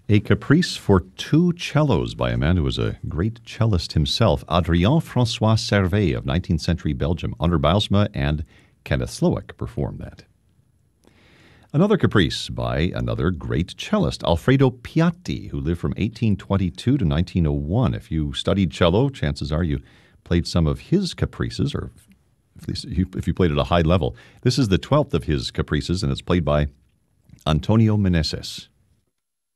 A Caprice for Two Cellos by a man who was a great cellist himself, Adrien-François Servet of 19th century Belgium. Andr Bijlsma and Kenneth Slowik performed that. Another caprice by another great cellist, Alfredo Piatti, who lived from 1822 to 1901. If you studied cello, chances are you played some of his caprices, or at least if you played at a high level. This is the 12th of his caprices, and it's played by Antonio Meneses.